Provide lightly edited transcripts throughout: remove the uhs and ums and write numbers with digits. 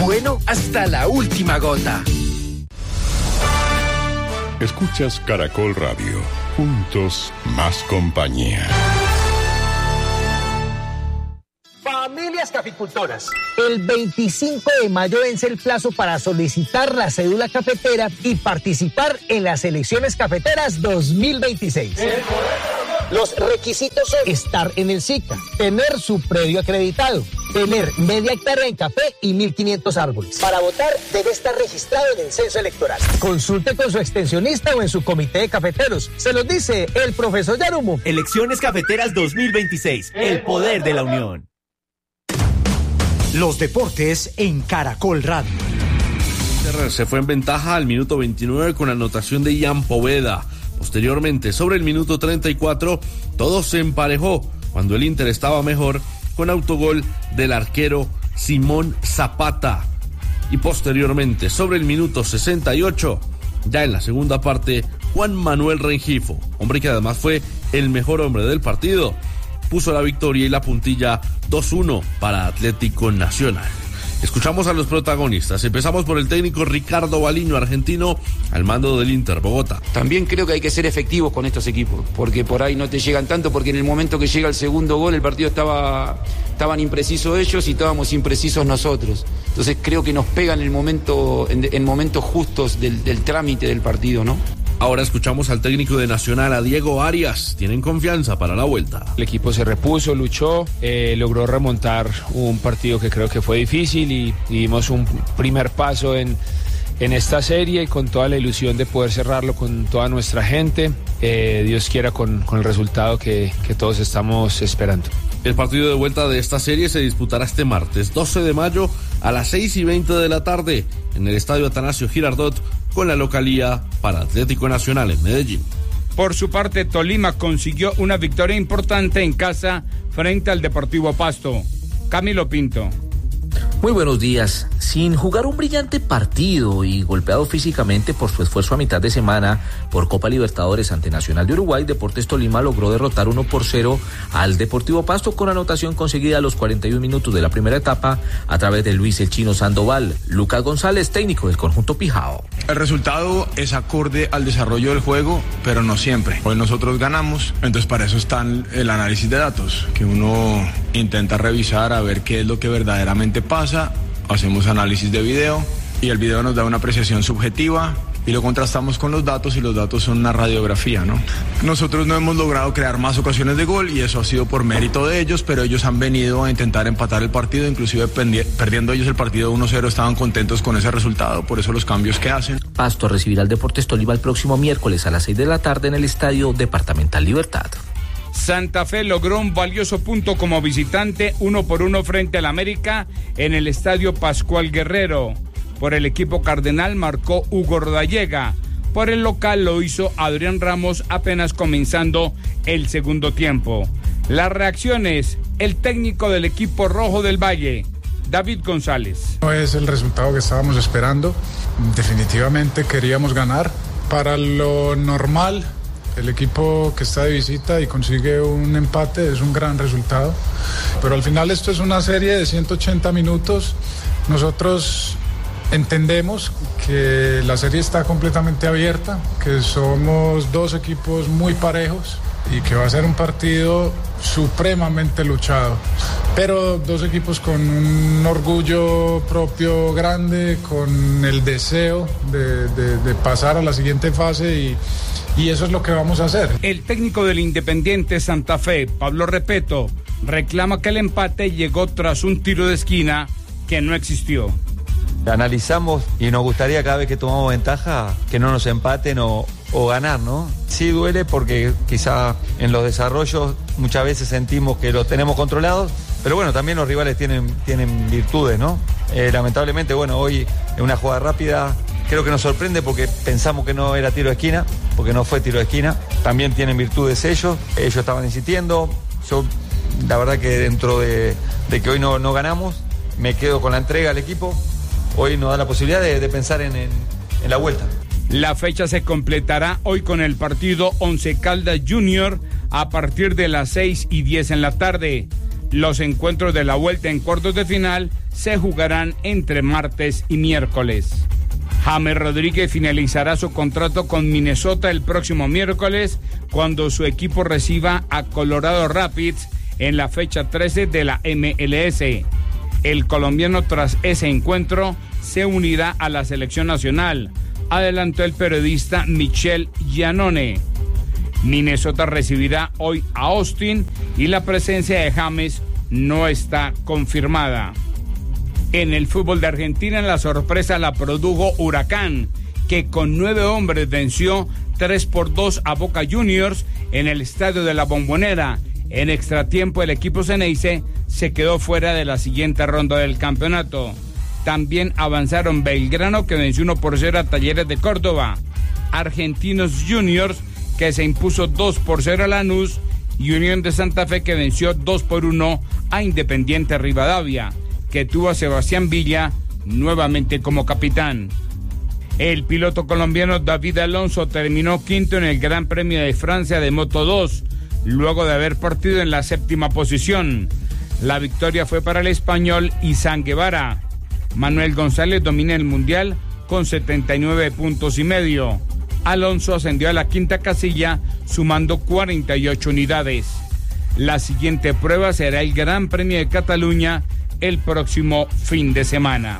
bueno hasta la última gota. Escuchas Caracol Radio. Juntos, más compañía. Familias caficultoras, el 25 de mayo vence el plazo para solicitar la cédula cafetera y participar en las elecciones cafeteras 2026. Los requisitos son estar en el SICA, tener su predio acreditado, tener media hectárea en café y 1.500 árboles. Para votar debe estar registrado en el censo electoral. Consulte con su extensionista o en su comité de cafeteros. Se los dice el profesor Yarumo. Elecciones cafeteras 2026, el poder de la unión. Los deportes en Caracol Radio. Se fue en ventaja al minuto 29 con anotación de Ian Poveda. Posteriormente, sobre el minuto 34, todo se emparejó cuando el Inter estaba mejor con autogol del arquero Simón Zapata. Y posteriormente, sobre el minuto 68, ya en la segunda parte, Juan Manuel Rengifo, hombre que además fue el mejor hombre del partido, puso la victoria y la puntilla 2-1 para Atlético Nacional. Escuchamos a los protagonistas. Empezamos por el técnico Ricardo Baliño, argentino, al mando del Inter Bogotá. También creo que hay que ser efectivos con estos equipos, porque por ahí no te llegan tanto, porque en el momento que llega el segundo gol el partido estaban imprecisos ellos y estábamos imprecisos nosotros. Entonces creo que nos pegan en momentos justos del trámite del partido, ¿no? Ahora escuchamos al técnico de Nacional, a Diego Arias. Tienen confianza para la vuelta. El equipo se repuso, luchó, logró remontar un partido que creo que fue difícil y dimos un primer paso en esta serie con toda la ilusión de poder cerrarlo con toda nuestra gente. Dios quiera con el resultado que todos estamos esperando. El partido de vuelta de esta serie se disputará este martes 12 de mayo a las 6:20 de la tarde en el Estadio Atanasio Girardot, con la localía para Atlético Nacional en Medellín. Por su parte, Tolima consiguió una victoria importante en casa frente al Deportivo Pasto. Camilo Pinto. Muy buenos días. Sin jugar un brillante partido y golpeado físicamente por su esfuerzo a mitad de semana por Copa Libertadores ante Nacional de Uruguay, Deportes Tolima logró derrotar 1-0 al Deportivo Pasto con anotación conseguida a los 41 minutos de la primera etapa a través de Luis el Chino Sandoval. Lucas González, técnico del conjunto Pijao. El resultado es acorde al desarrollo del juego, pero no siempre. Hoy nosotros ganamos, entonces para eso está el análisis de datos, que uno intenta revisar a ver qué es lo que verdaderamente pasa. Hacemos análisis de video y el video nos da una apreciación subjetiva y lo contrastamos con los datos y los datos son una radiografía, ¿no? Nosotros no hemos logrado crear más ocasiones de gol y eso ha sido por mérito de ellos, pero ellos han venido a intentar empatar el partido, inclusive perdiendo ellos el partido 1-0 estaban contentos con ese resultado, por eso los cambios que hacen. Pasto recibirá al Deportes Tolima el próximo miércoles a las 6 de la tarde en el Estadio Departamental Libertad. Santa Fe logró un valioso punto como visitante 1-1 frente al América en el Estadio Pascual Guerrero. Por el equipo cardenal marcó Hugo Rodallega. Por el local lo hizo Adrián Ramos apenas comenzando el segundo tiempo. Las reacciones, el técnico del equipo rojo del Valle, David González. No es el resultado que estábamos esperando. Definitivamente queríamos ganar. Para lo normal, el equipo que está de visita y consigue un empate es un gran resultado, pero al final esto es una serie de 180 minutos. Nosotros entendemos que la serie está completamente abierta, que somos dos equipos muy parejos y que va a ser un partido supremamente luchado, pero dos equipos con un orgullo propio grande, con el deseo de pasar a la siguiente fase y eso es lo que vamos a hacer. El técnico del Independiente Santa Fe, Pablo Repeto, reclama que el empate llegó tras un tiro de esquina que no existió. Analizamos y nos gustaría cada vez que tomamos ventaja que no nos empaten o ganar, ¿no? Sí duele porque quizá en los desarrollos muchas veces sentimos que lo tenemos controlados, pero bueno, también los rivales tienen virtudes, ¿no? Lamentablemente, bueno, hoy en una jugada rápida creo que nos sorprende porque pensamos que no era tiro de esquina, porque no fue tiro de esquina. También tienen virtudes ellos estaban insistiendo. Yo, la verdad que dentro de que hoy no ganamos, me quedo con la entrega al equipo. Hoy nos da la posibilidad de pensar en la vuelta. La fecha se completará hoy con el partido Once Caldas Junior a partir de las 6:10 en la tarde. Los encuentros de la vuelta en cuartos de final se jugarán entre martes y miércoles. James Rodríguez finalizará su contrato con Minnesota el próximo miércoles cuando su equipo reciba a Colorado Rapids en la fecha 13 de la MLS. El colombiano tras ese encuentro se unirá a la selección nacional, adelantó el periodista Michel Giannone. Minnesota recibirá hoy a Austin y la presencia de James no está confirmada. En el fútbol de Argentina, la sorpresa la produjo Huracán, que con 9 hombres venció 3-2 a Boca Juniors en el estadio de la Bombonera. En extratiempo, el equipo Ceneice se quedó fuera de la siguiente ronda del campeonato. También avanzaron Belgrano, que venció 1-0 a Talleres de Córdoba, Argentinos Juniors, que se impuso 2-0 a Lanús, y Unión de Santa Fe, que venció 2-1 a Independiente Rivadavia, que tuvo a Sebastián Villa nuevamente como capitán. El piloto colombiano David Alonso terminó quinto en el Gran Premio de Francia de Moto 2, luego de haber partido en la 7ª posición. La victoria fue para el español Izan Guevara. Manuel González domina el mundial con 79 puntos y medio. Alonso ascendió a la 5ª casilla sumando 48 unidades. La siguiente prueba será el Gran Premio de Cataluña el próximo fin de semana.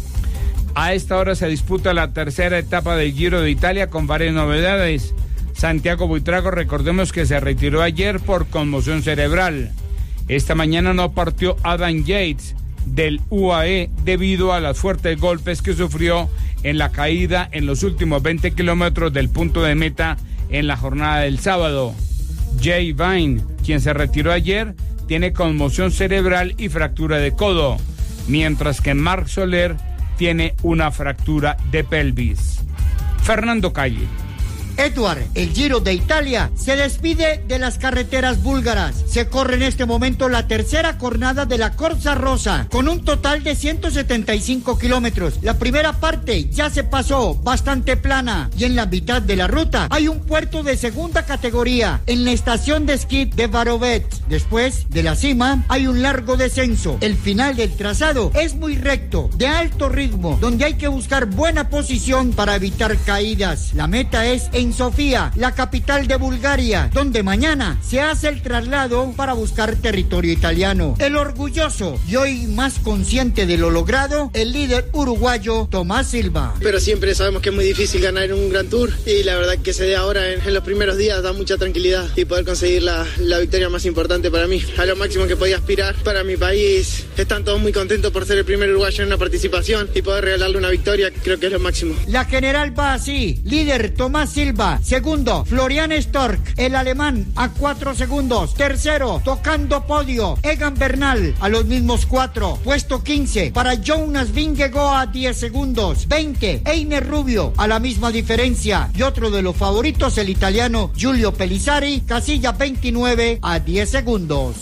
A esta hora se disputa la tercera etapa del Giro de Italia con varias novedades. Santiago Buitrago, recordemos que se retiró ayer por conmoción cerebral. Esta mañana no partió Adam Yates del UAE debido a los fuertes golpes que sufrió en la caída en los últimos 20 kilómetros del punto de meta en la jornada del sábado. Jay Vine, quien se retiró ayer, tiene conmoción cerebral y fractura de codo, mientras que Marc Soler tiene una fractura de pelvis. Fernando Calle. Edward, el Giro de Italia se despide de las carreteras búlgaras. Se corre en este momento la tercera jornada de la Corsa Rosa, con un total de 175 kilómetros. La primera parte ya se pasó, bastante plana, y en la mitad de la ruta hay un puerto de segunda categoría, en la estación de esquí de Varovet. Después de la cima hay un largo descenso. El final del trazado es muy recto, de alto ritmo, donde hay que buscar buena posición para evitar caídas. La meta es en Sofía, la capital de Bulgaria, donde mañana se hace el traslado para buscar territorio italiano. El orgulloso y hoy más consciente de lo logrado, el líder uruguayo Tomás Silva. Pero siempre sabemos que es muy difícil ganar en un Gran Tour, y la verdad que se dé ahora en los primeros días da mucha tranquilidad, y poder conseguir la victoria más importante para mí, a lo máximo que podía aspirar para mi país. Están todos muy contentos por ser el primer uruguayo en una participación y poder regalarle una victoria, creo que es lo máximo. La general va así: líder Tomás Silva, segundo Florian Stork, el alemán, a 4 segundos, tercero tocando podio Egan Bernal a los mismos 4, puesto 15 para Jonas Vingegaard a 10 segundos, 20 Einer Rubio a la misma diferencia, y otro de los favoritos, el italiano Giulio Pellizzari, casilla 29 a 10 segundos.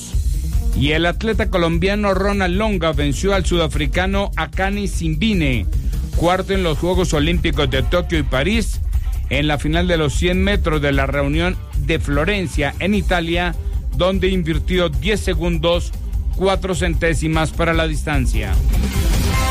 Y el atleta colombiano Ronald Longa venció al sudafricano Akani Simbine, cuarto en los Juegos Olímpicos de Tokio y París, en la final de los 100 metros de la reunión de Florencia en Italia, donde invirtió 10 segundos 4 centésimas para la distancia.